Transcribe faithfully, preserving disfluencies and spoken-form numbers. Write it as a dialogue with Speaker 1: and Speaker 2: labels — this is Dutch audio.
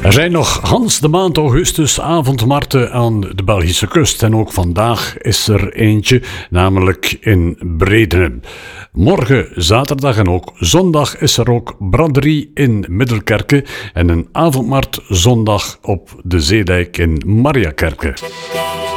Speaker 1: Er zijn nog Hans de maand augustus avondmarkten aan de Belgische kust. En ook vandaag is er eentje, namelijk in Bredenem. Morgen, zaterdag en ook zondag is er ook braderie in Middelkerke. En een avondmarkt zondag op de Zeedijk in Mariakerke.